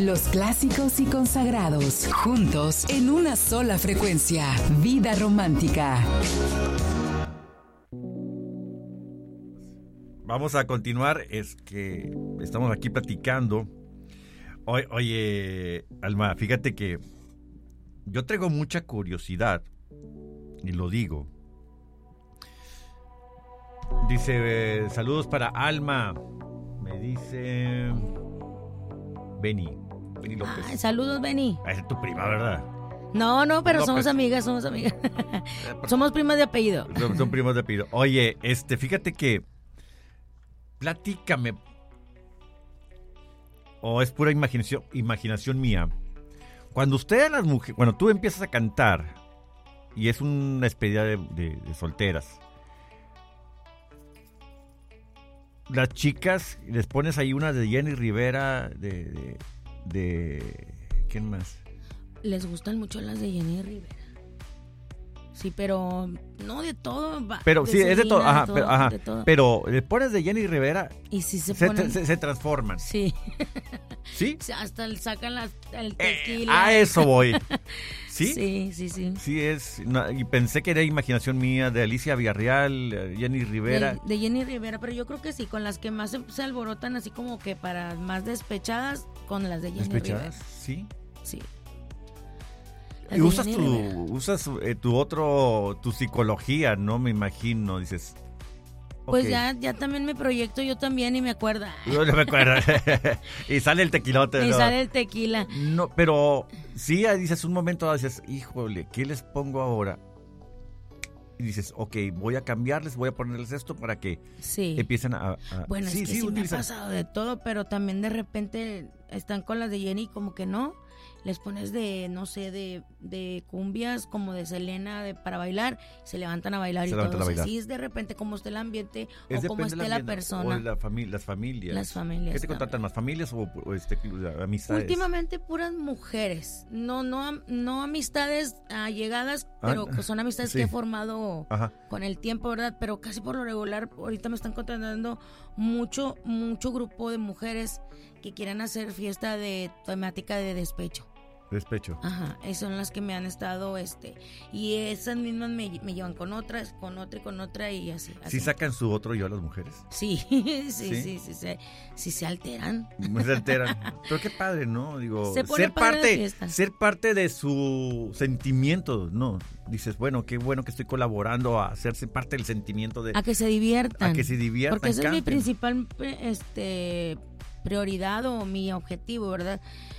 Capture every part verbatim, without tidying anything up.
Los clásicos y consagrados, juntos en una sola frecuencia. Vida romántica. Vamos a continuar, es que estamos aquí platicando. Oye, oye, Alma, fíjate que yo traigo mucha curiosidad, y lo digo. Dice, eh, saludos para Alma. Me dice Beni. Beni López. Ay, saludos, Beni. Esa es tu prima, ¿verdad? No, no, pero López. somos amigas, somos amigas. Somos primas de apellido. Son, son primos de apellido. Oye, este, fíjate que platícame. O oh, es pura imaginación, imaginación mía. Cuando ustedes las mujeres, cuando tú empiezas a cantar y es una despedida de, de, de solteras, las chicas les pones ahí una de Jenny Rivera, de, de, de ¿quién más? Les gustan mucho las de Jenny Rivera. Sí, pero no de todo. Pero de sí, Selena, es de todo, ajá, de todo, pero, ajá, de todo. Pero le pones de Jenny Rivera y si se, se, ponen... se, se transforman. Sí. ¿Sí? Hasta le sacan las, el Eh, tequila. a eso voy. ¿Sí? Sí, sí, sí. Sí es, no, y pensé que era imaginación mía, de Alicia Villarreal, Jenny Rivera. De, de Jenny Rivera, pero yo creo que sí, con las que más se, se alborotan, así como que para más despechadas, con las de Jenny ¿Despechadas? Rivera. Sí. Sí. Y usas tu, usas eh, tu otro, tu psicología, ¿no? Me imagino, dices. Pues okay. ya, ya también me proyecto yo también y me acuerdo. Yo no me acuerdo. Y sale el tequilote. Y ¿no? sale el tequila. No, pero sí, dices un momento, dices, híjole, ¿qué les pongo ahora? Y dices, ok, voy a cambiarles, voy a ponerles esto para que sí. empiecen a... a bueno, sí, es que sí, sí utilizan. me ha pasado de todo, pero también de repente están con las de Jenny como que no. Les pones de, no sé, de, de cumbias, como de Selena, de, para bailar, se levantan a bailar se y todo. Bailar. Así es de repente como esté el ambiente es o como esté la persona. O la fami- las familias. Las familias. ¿Qué te contratan más, familias o, o este, amistades? Últimamente puras mujeres. No, no, no amistades allegadas, pero ah, son amistades sí. que he formado Ajá. con el tiempo, ¿verdad? Pero casi por lo regular, ahorita me están contratando mucho, mucho grupo de mujeres que quieren hacer fiesta de temática de despecho. Despecho. Ajá, esas son las que me han estado, este, y esas mismas me, me llevan con otras, con otra y con otra y así. así. ¿Sí sacan su otro yo las mujeres? Sí, sí, sí, sí, sí, sí, sí, sí se alteran. Se alteran. Pero qué padre, ¿no? Digo, se pone ser padre parte, la fiesta. ser parte de su sentimiento, ¿no? Dices, bueno, qué bueno que estoy colaborando a hacerse parte del sentimiento de... A que se diviertan. A que se diviertan, porque esa canten. es mi principal, este, prioridad o mi objetivo, ¿verdad?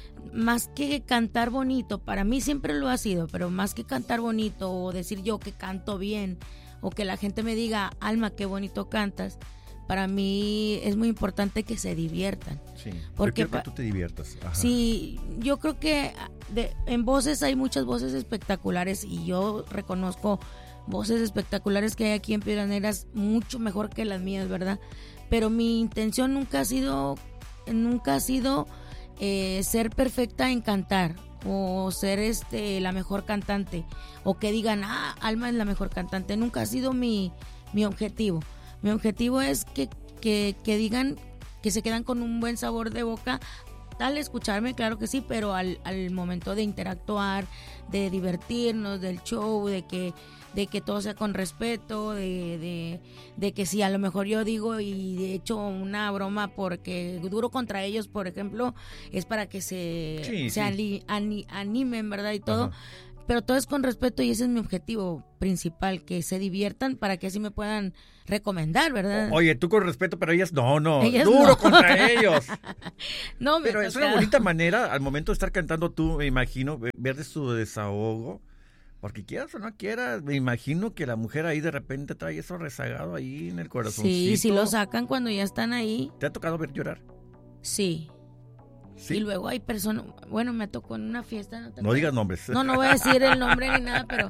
Más que cantar bonito, para mí siempre lo ha sido, pero más que cantar bonito o decir yo que canto bien o que la gente me diga, Alma, qué bonito cantas, para mí es muy importante que se diviertan. Sí, porque yo quiero que tú te diviertas. Ajá. Sí, yo creo que de, en voces hay muchas voces espectaculares y yo reconozco voces espectaculares que hay aquí en Piedras Negras mucho mejor que las mías, ¿verdad? Pero mi intención nunca ha sido, nunca ha sido Eh, ser perfecta en cantar o ser este la mejor cantante o que digan, ah, Alma es la mejor cantante. Nunca ha sido mi, mi objetivo. Mi objetivo es que, que, que digan que se quedan con un buen sabor de boca al escucharme, claro que sí, pero al, al momento de interactuar, de divertirnos, del show, de que de que todo sea con respeto, de, de, de que si a lo mejor yo digo y de hecho una broma porque duro contra ellos, por ejemplo, es para que se, sí, se sí. Ali, ani, animen, ¿verdad? Y todo. Ajá. Pero todo es con respeto y ese es mi objetivo principal, que se diviertan para que así me puedan recomendar, ¿verdad? O, oye, tú con respeto, pero ellas no, no, ellas duro no. contra ellos. No, me pero es una bonita manera, al momento de estar cantando tú, me imagino, ver de su desahogo, porque quieras o no quieras, me imagino que la mujer ahí de repente trae eso rezagado ahí en el corazoncito. Sí, sí lo sacan cuando ya están ahí. ¿Te ha tocado ver llorar? Sí. Sí. Y luego hay personas, bueno, me tocó en una fiesta. No, no digas nombres. No, no voy a decir el nombre ni nada, pero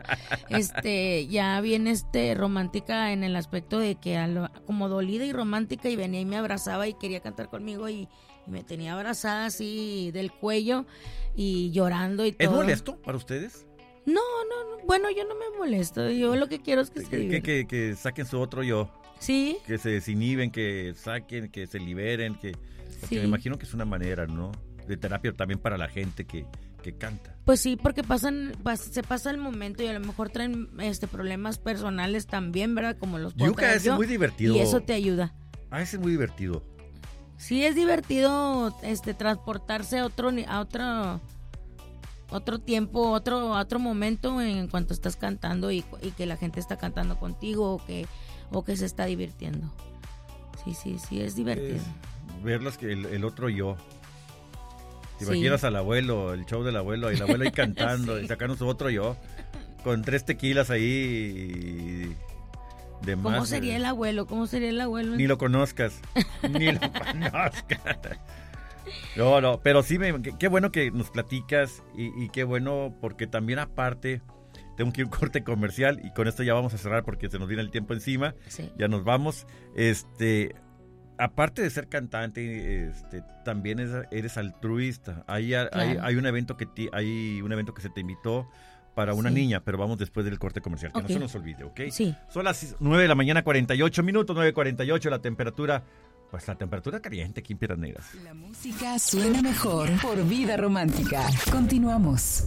este ya bien este romántica en el aspecto de que a lo, como dolida y romántica y venía y me abrazaba y quería cantar conmigo y, y me tenía abrazada así del cuello y llorando y todo. ¿Es molesto para ustedes? No, no, no, bueno, yo no me molesto, yo lo que quiero es que se que, diviertan. que, que, que saquen su otro yo. Sí. Que se desinhiben, que saquen, que se liberen, que... Porque sí. me imagino que es una manera, ¿no? de terapia también para la gente que, que canta. Pues sí, porque pasan, pas, se pasa el momento y a lo mejor traen este problemas personales también, ¿verdad? Como los puedo Yuca traer es yo, muy divertido. y eso te ayuda. Ah, ese es muy divertido. Sí, es divertido este transportarse a otro a otro otro tiempo, otro otro momento en cuanto estás cantando y, y que la gente está cantando contigo o que o que se está divirtiendo. Sí, sí, sí, es divertido. Es verlos que el, el otro yo. Te Sí. imaginas al abuelo, el show del abuelo, y el abuelo ahí cantando Sí. y sacando su otro yo con tres tequilas ahí y de más. ¿Cómo sería el abuelo? ¿Cómo sería el abuelo? Ni lo conozcas, ni lo conozcas. No, no, pero sí, me, qué, qué bueno que nos platicas y, y qué bueno porque también aparte tengo que ir a un corte comercial y con esto ya vamos a cerrar porque se nos viene el tiempo encima. Sí. Ya nos vamos. Este, aparte de ser cantante, este, también es, eres altruista. Hay, Claro. hay, hay un evento que ti- hay un evento que se te invitó para una Sí. niña, pero vamos después del corte comercial, que Ok. no se nos olvide, ¿ok? Sí. Son las nueve de la mañana, cuarenta y ocho minutos, nueve cuarenta y ocho, la temperatura, pues la temperatura caliente aquí en Piedras Negras. La música suena mejor por Vida Romántica. Continuamos.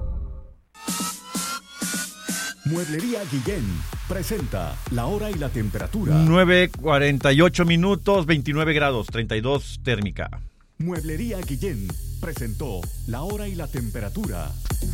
Mueblería Guillén presenta la hora y la temperatura. nueve cuarenta y ocho minutos, veintinueve grados, treinta y dos térmica. Mueblería Guillén presentó la hora y la temperatura.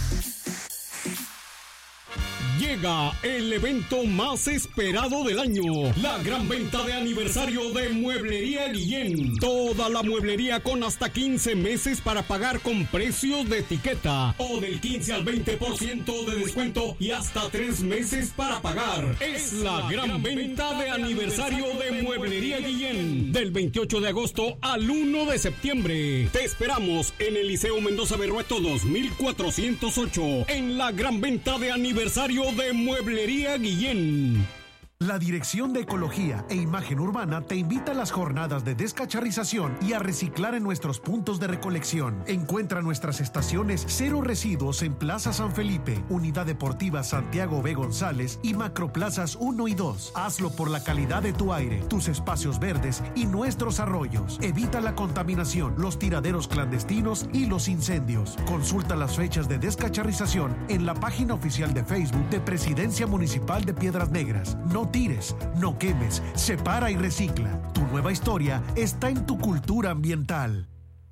Llega el evento más esperado del año, la gran venta de aniversario de Mueblería Guillén. Toda la mueblería con hasta quince meses para pagar con precios de etiqueta o del quince al veinte por ciento de descuento y hasta tres meses para pagar. Es la gran venta de aniversario de Mueblería Guillén del veintiocho de agosto al uno de septiembre. Te esperamos en el Liceo Mendoza Berrueto dos mil cuatrocientos ocho en la gran venta de aniversario de Mueblería Guillén. La Dirección de Ecología e Imagen Urbana te invita a las jornadas de descacharrización y a reciclar en nuestros puntos de recolección. Encuentra nuestras estaciones Cero Residuos en Plaza San Felipe, Unidad Deportiva Santiago B. González y Macroplazas uno y dos. Hazlo por la calidad de tu aire, tus espacios verdes y nuestros arroyos. Evita la contaminación, los tiraderos clandestinos y los incendios. Consulta las fechas de descacharrización en la página oficial de Facebook de Presidencia Municipal de Piedras Negras. No tires, no quemes, separa y recicla. Tu nueva historia está en tu cultura ambiental.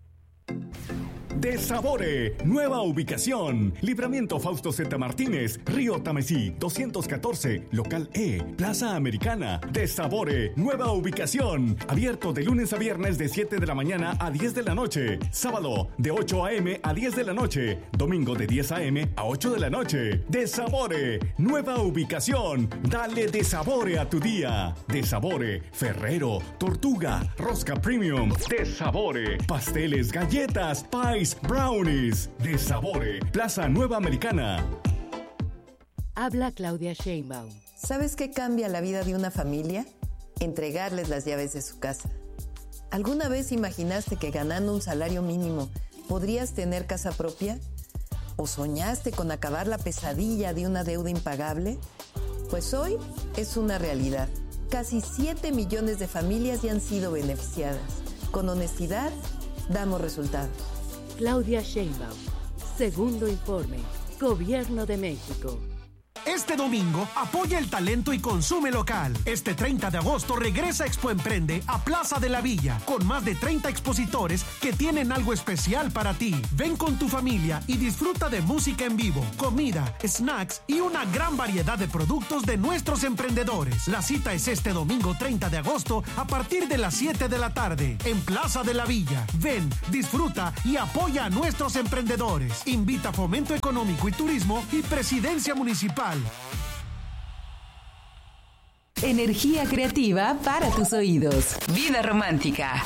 De Sabore, nueva ubicación. Libramiento Fausto Z. Martínez, Río Tamesí, doscientos catorce, Local E, Plaza Americana. De Sabore, nueva ubicación. Abierto de lunes a viernes de siete de la mañana a diez de la noche. Sábado de ocho a.m. a diez de la noche. Domingo de diez a.m. a ocho de la noche. De Sabore, nueva ubicación. Dale de Sabore a tu día. De Sabore, Ferrero, Tortuga, Rosca Premium. De Sabore, pasteles, galletas, pies, brownies. De Sabore, Plaza Nueva Americana. Habla Claudia Sheinbaum. ¿Sabes qué cambia la vida de una familia? Entregarles las llaves de su casa. ¿Alguna vez imaginaste que ganando un salario mínimo podrías tener casa propia? ¿O soñaste con acabar la pesadilla de una deuda impagable? Pues hoy es una realidad. Casi siete millones de familias ya han sido beneficiadas. Con honestidad, damos resultados. Claudia Sheinbaum. Segundo informe. Gobierno de México. Este domingo, apoya el talento y consume local. Este treinta de agosto regresa Expo Emprende a Plaza de la Villa, con más de treinta expositores que tienen algo especial para ti. Ven con tu familia y disfruta de música en vivo, comida, snacks y una gran variedad de productos de nuestros emprendedores. La cita es este domingo treinta de agosto a partir de las siete de la tarde, en Plaza de la Villa. Ven, disfruta y apoya a nuestros emprendedores. Invita a Fomento Económico y Turismo y Presidencia Municipal. Energía creativa para tus oídos. Vida Romántica.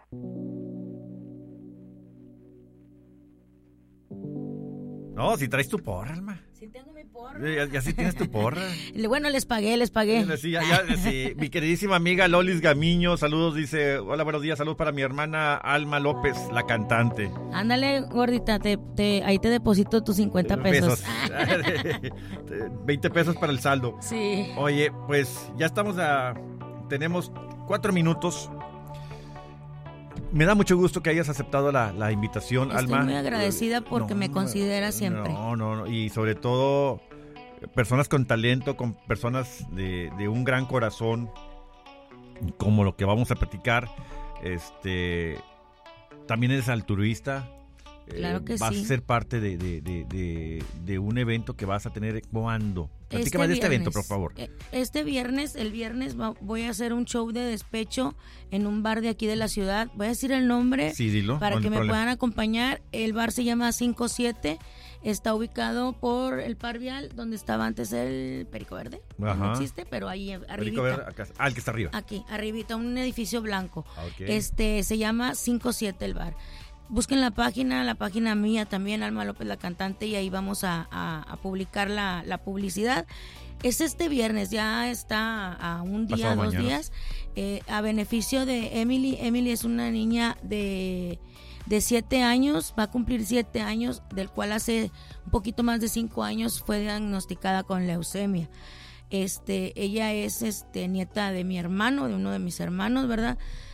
No, si traes tu porra, Alma. Sí tengo mi porra. Ya, ya sí tienes tu porra. Bueno, les pagué, les pagué. Sí, ya, ya, sí. Mi queridísima amiga Lolis Gamiño, saludos, dice, hola, buenos días, saludos para mi hermana Alma López, la cantante. Ándale, gordita, te, te, ahí te deposito tus cincuenta pesos. veinte pesos para el saldo. Sí. Oye, pues ya estamos a... Tenemos cuatro minutos. me da mucho gusto que hayas aceptado la, la invitación, Estoy Alma. Estoy muy agradecida porque no, me considera siempre. No, no, no, y sobre todo personas con talento, con personas de, de un gran corazón, como lo que vamos a platicar. Este, también eres altruista. Claro que eh, vas sí. a ser parte de, de, de, de, de un evento que vas a tener. ¿Cuándo? Platícame Este de este viernes, evento, por favor. Este viernes, el viernes va, voy a hacer un show de despecho en un bar de aquí de la ciudad. Voy a decir el nombre sí, dilo, para no que me problema. puedan acompañar. El bar se llama cinco siete. Está ubicado por el Par Vial, donde estaba antes el Perico Verde. Ajá. No existe, pero ahí arribita. Perico Verde, acá, ah, el que está arriba. Aquí, arribita, un edificio blanco. Okay. Este, se llama cinco siete el bar. Busquen la página, la página mía también, Alma López la cantante, y ahí vamos a, a, a publicar la, la publicidad. Es este viernes, ya está a un día, Pasado dos mañana. días, eh, a beneficio de Emily. Emily es una niña de, de siete años, va a cumplir siete años, del cual hace un poquito más de cinco años fue diagnosticada con leucemia. Este, ella es este, nieta de mi hermano, de uno de mis hermanos, ¿verdad?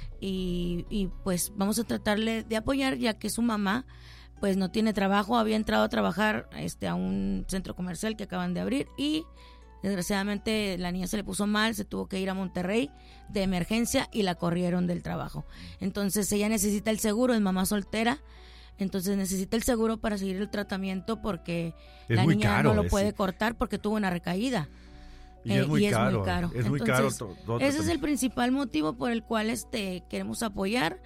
Y, y pues vamos a tratarle de apoyar, ya que su mamá pues no tiene trabajo, había entrado a trabajar este, a un centro comercial que acaban de abrir y desgraciadamente la niña se le puso mal, se tuvo que ir a Monterrey de emergencia y la corrieron del trabajo. Entonces ella necesita el seguro, es mamá soltera, entonces necesita el seguro para seguir el tratamiento porque es la muy niña caro, no lo es, puede cortar porque tuvo una recaída. Y, eh, es, muy y es caro, muy caro. Es muy Entonces, caro. Todo, todo ese es el principal motivo por el cual este queremos apoyar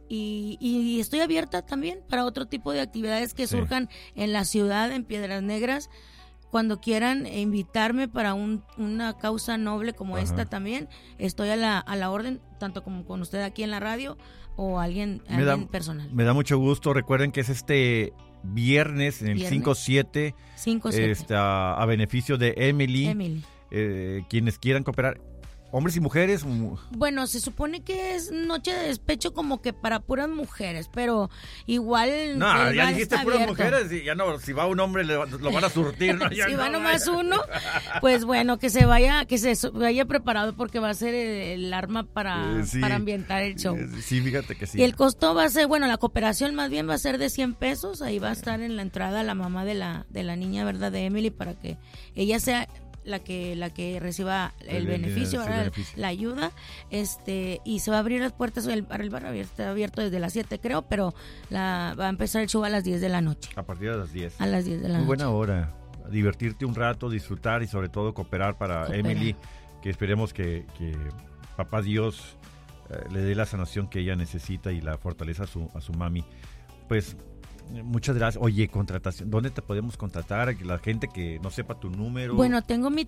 y, y estoy abierta también para otro tipo de actividades que sí. surjan en la ciudad, en Piedras Negras. Cuando quieran invitarme para un, una causa noble como Ajá. esta también, estoy a la, a la orden, tanto como con usted aquí en la radio o alguien, me alguien da, personal. Me da mucho gusto. Recuerden que es este viernes en el cinco siete, este, a, a beneficio de Emily. Emily. Eh, quienes quieran cooperar, hombres y mujeres. Bueno, se supone que es noche de despecho como que para puras mujeres, pero igual no, ya dijiste puras abierto. mujeres y ya no, si va un hombre le, lo van a surtir, ¿no? Ya si no, va nomás uno, pues bueno, que se vaya, que se vaya preparado porque va a ser el arma para, eh, sí, para ambientar el show. Eh, sí, fíjate que sí. Y el costo va a ser, bueno, la cooperación más bien va a ser de cien pesos, ahí va a estar en la entrada la mamá de la, de la niña, ¿verdad? De Emily, para que ella sea la que la que reciba el, el beneficio, el, el beneficio, la ayuda, este y se va a abrir las puertas, el, el bar está abierto desde las siete creo, pero la va a empezar el show a las diez de la noche. A partir de las diez. A las diez de la Muy noche. Buena hora, divertirte un rato, disfrutar y sobre todo cooperar para Cooperar. Emily, que esperemos que, que papá Dios eh, le dé la sanación que ella necesita y la fortaleza a su, a su mami. Pues muchas gracias. Oye, contratación, ¿dónde te podemos contratar? La gente que no sepa tu número. Bueno, tengo mi,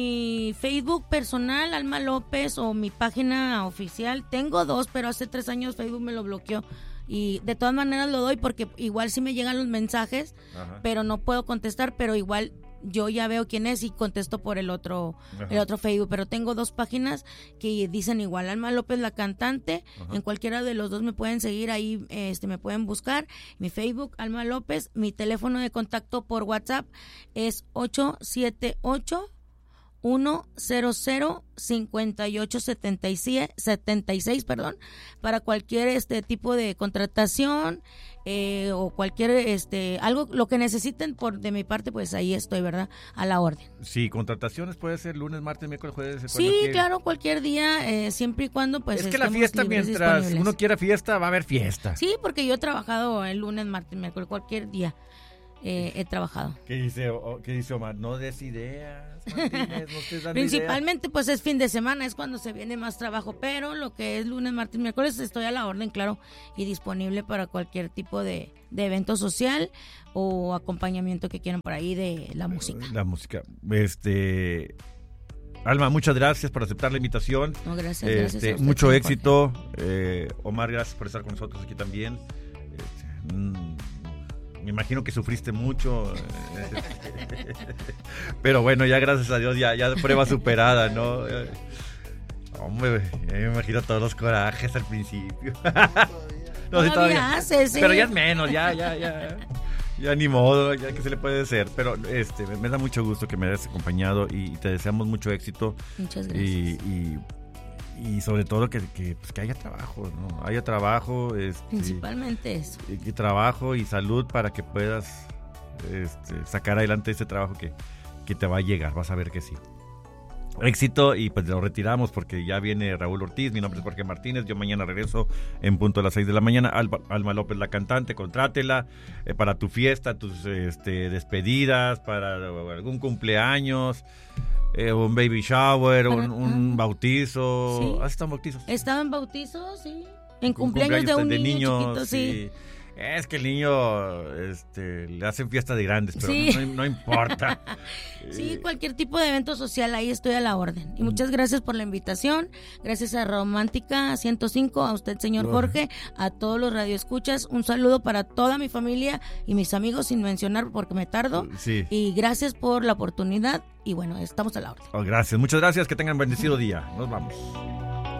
mi Facebook personal, Alma López, o mi página oficial. Tengo dos, pero hace tres años Facebook me lo bloqueó. Y de todas maneras lo doy porque igual sí me llegan los mensajes, Ajá. pero no puedo contestar, pero igual yo ya veo quién es y contesto por el otro Ajá. el otro Facebook, pero tengo dos páginas que dicen igual, Alma López la cantante. Ajá. En cualquiera de los dos me pueden seguir, ahí este me pueden buscar, mi Facebook Alma López, mi teléfono de contacto por WhatsApp es ocho siete ocho, uno cero cero, cinco ocho siete seis, perdón, para cualquier este tipo de contratación eh, o cualquier este algo lo que necesiten por de mi parte, pues ahí estoy, ¿verdad? A la orden. Sí, contrataciones puede ser lunes, martes, miércoles, jueves. Sí, claro, cualquier día, eh, siempre y cuando pues es que la fiesta, mientras uno quiera fiesta, va a haber fiesta. Sí, porque yo he trabajado el lunes, martes, miércoles, cualquier día. Eh, he trabajado. ¿Qué dice, ¿Qué dice Omar? No des ideas, Martínez, no estés dando Principalmente ideas. Pues es fin de semana, es cuando se viene más trabajo, pero lo que es lunes, martes, miércoles estoy a la orden, claro, y disponible para cualquier tipo de, de evento social o acompañamiento que quieran por ahí de la música. La música, este... Alma, muchas gracias por aceptar la invitación. No, gracias, este, gracias a usted, mucho éxito. Eh, Omar, gracias por estar con nosotros aquí también. Este, mm, Me imagino que sufriste mucho, pero bueno, ya gracias a Dios, ya, ya prueba superada, ¿no? Hombre, me imagino todos los corajes al principio. No, todavía sí, todavía hace, sí. Pero ya es menos, ya, ya, ya, ya ni modo, ya que se le puede hacer. Pero este, me da mucho gusto que me hayas acompañado y te deseamos mucho éxito. Muchas gracias. Y, y, y sobre todo que, que, pues que haya trabajo, ¿no? Haya trabajo. Este, Principalmente eso. Y, y trabajo y salud para que puedas este, sacar adelante ese trabajo que, que te va a llegar, vas a ver que sí. Éxito, y pues nos retiramos porque ya viene Raúl Ortiz. Mi nombre es Jorge Martínez. Yo mañana regreso en punto a las seis de la mañana. Alba, Alma López, la cantante, contrátela eh, para tu fiesta, tus este, despedidas, para algún cumpleaños, eh, un baby shower, un, un bautizo. Sí. ¿Has estado en bautizos? Estaba en bautizos, sí. En Un cumpleaños, de un de niño niños, chiquito, sí. Es que el niño este, le hacen fiesta de grandes, pero Sí. no, no importa. Sí, cualquier tipo de evento social, ahí estoy a la orden. Y muchas gracias por la invitación. Gracias a Romántica ciento cinco, a usted, señor Jorge, a todos los radioescuchas. Un saludo para toda mi familia y mis amigos, sin mencionar porque me tardo. Sí. Y gracias por la oportunidad. Y bueno, estamos a la orden. Oh, gracias, muchas gracias. Que tengan bendecido día. Nos vamos.